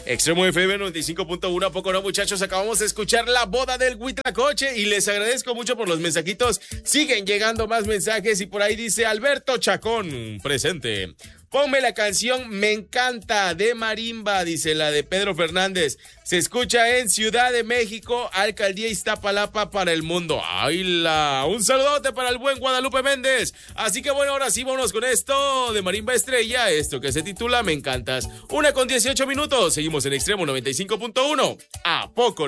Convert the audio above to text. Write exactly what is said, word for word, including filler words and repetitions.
Extremo F M noventa y cinco punto uno, ¿a poco no, muchachos? Acabamos de escuchar La Boda del Huitlacoche y les agradezco mucho por los mensajitos. Siguen llegando más mensajes y por ahí dice Alberto Chacón, presente. Ponme la canción Me Encanta de Marimba, dice la de Pedro Fernández. Se escucha en Ciudad de México, Alcaldía Iztapalapa para el mundo. ¡Ay, la! Un saludote para el buen Guadalupe Méndez. Así que bueno, ahora sí, vámonos con esto de Marimba Estrella, esto que se titula Me Encantas. Una con dieciocho minutos, seguimos en Extremo noventa y cinco punto uno. ¿A poco